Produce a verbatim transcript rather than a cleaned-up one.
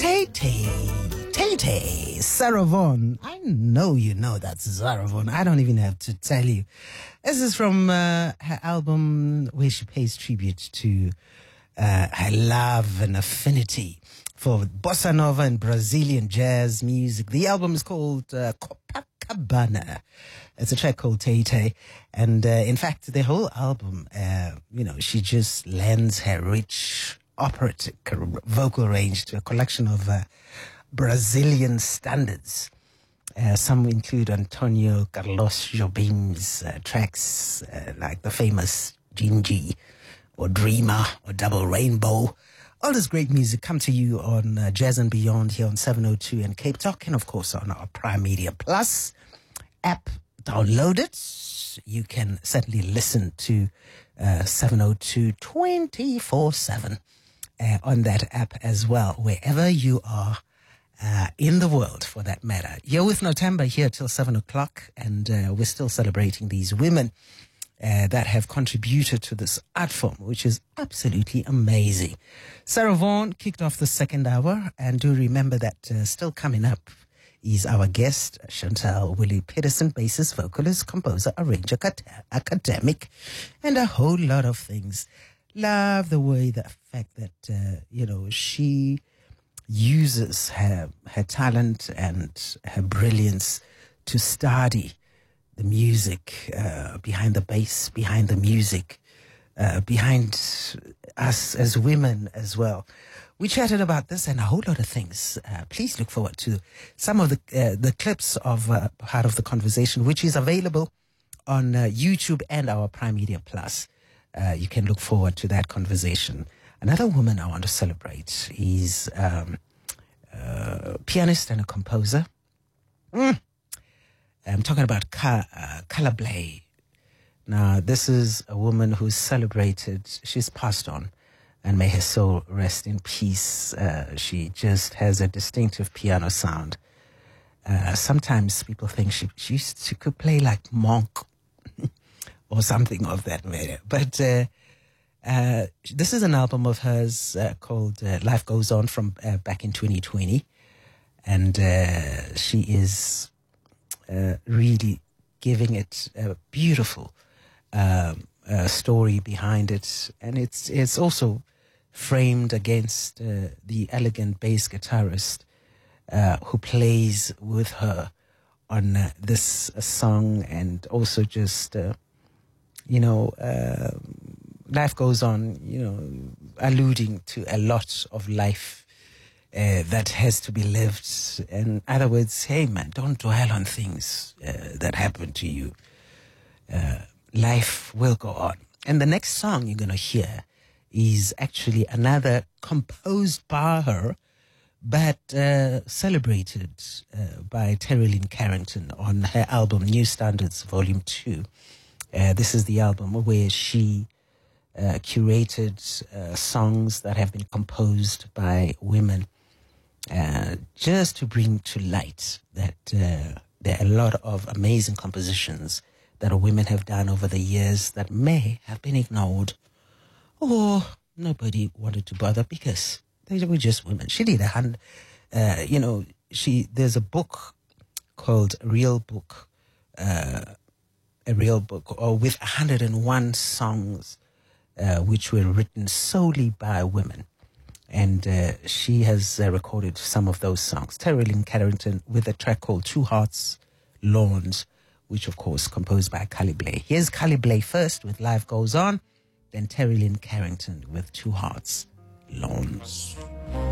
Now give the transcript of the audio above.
Tay-Tay, Tay-Tay, Sarah Vaughan. I know you know that's Sarah Vaughan. I don't even have to tell you. This is from uh, her album where she pays tribute to uh, her love and affinity for bossa nova and Brazilian jazz music. The album is called uh, Copacabana. It's a track called Tay-Tay. And uh, in fact, the whole album, uh, you know, she just lends her rich operatic vocal range to a collection of uh, Brazilian standards. Uh, some include Antonio Carlos Jobim's uh, tracks uh, like the famous Gingy or Dreamer or Double Rainbow. All this great music come to you on uh, Jazz and Beyond here on seven oh two and Cape Talk, and of course on our Prime Media Plus app. Download it. You can certainly listen to uh, seven oh two twenty-four seven uh, on that app as well, wherever you are uh, in the world, for that matter. You're with Notemba here till seven o'clock, and uh, we're still celebrating these women uh, that have contributed to this art form, which is absolutely amazing. Sarah Vaughan kicked off the second hour, and do remember that uh, still coming up is our guest, Chantal Willie Peterson, bassist, vocalist, composer, arranger, academic, and a whole lot of things. Love the way, the fact that, uh, you know, she uses her, her talent and her brilliance to study the music, uh, behind the bass, behind the music, uh, behind us as women as well. We chatted about this and a whole lot of things. Uh, please look forward to some of the uh, the clips of uh, part of the conversation, which is available on uh, YouTube and our Prime Media Plus. Uh, you can look forward to that conversation. Another woman I want to celebrate is um, a pianist and a composer. Mm. I'm talking about Ka- uh, Kala Blay. Now, this is a woman who's celebrated. She's passed on. And may her soul rest in peace. Uh, she just has a distinctive piano sound. Uh, sometimes people think she, she, she could play like Monk or something of that matter. But uh, uh, this is an album of hers uh, called uh, Life Goes On from uh, back in twenty twenty. And uh, she is uh, really giving it a beautiful um, uh, story behind it. And it's it's also framed against uh, the elegant bass guitarist uh, who plays with her on uh, this uh, song, and also just, uh, you know, uh, life goes on, you know, alluding to a lot of life uh, that has to be lived. In other words, hey man, don't dwell on things uh, that happen to you. Uh, life will go on. And the next song you're going to hear is actually another composed by her, but uh, celebrated uh, by Terry Lynn Carrington on her album New Standards Volume two. Uh, this is the album where she uh, curated uh, songs that have been composed by women, uh, just to bring to light that uh, there are a lot of amazing compositions that women have done over the years that may have been ignored, or nobody wanted to bother because they were just women. She did a hundred, uh, you know, she, there's a book called Real Book, uh, a real book, or with one hundred and one songs, uh, which were written solely by women. And uh, she has uh, recorded some of those songs. Terry Lynn Carrington with a track called Two Hearts, Lawns, which of course composed by Kali Blay. Here's Kali Blay first with Life Goes On, then Terry Lynn Carrington with Two Hearts, Lawns.